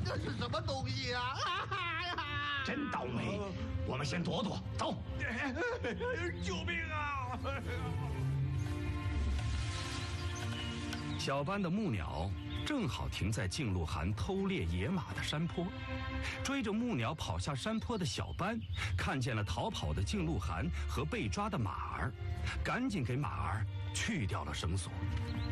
这是什么东西啊？ 真倒霉！我们先躲躲，走。 救命啊！ 小班的木鸟正好停在敬鹿寒偷猎野马的山坡，追着木鸟跑下山坡的小班看见了逃跑的敬鹿寒和被抓的马儿，赶紧给马儿去掉了绳索。